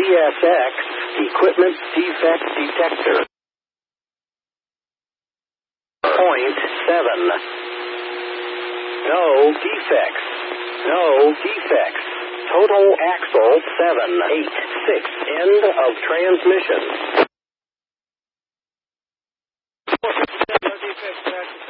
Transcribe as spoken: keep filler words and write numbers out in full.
S X Equipment Defect Detector. Point seven. No defects. No defects. Total axle seven eight six. End of transmission. No defects.